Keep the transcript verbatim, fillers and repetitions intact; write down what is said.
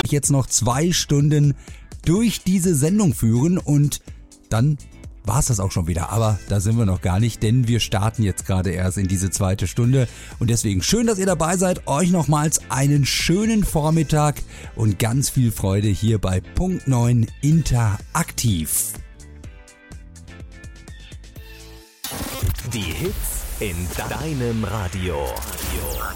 euch jetzt noch zwei Stunden durch diese Sendung führen und dann war es das auch schon wieder. Aber da sind wir noch gar nicht, denn wir starten jetzt gerade erst in diese zweite Stunde. Und deswegen schön, dass ihr dabei seid. Euch nochmals einen schönen Vormittag und ganz viel Freude hier bei Punkt neun Interaktiv. Die Hits in deinem Radio. Radio.